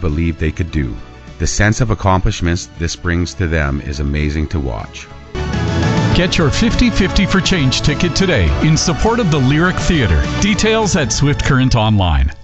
believed they could do. The sense of accomplishments this brings to them is amazing to watch. Get your 50/50 for Change ticket today in support of the Lyric Theatre. Details at Swift Current Online.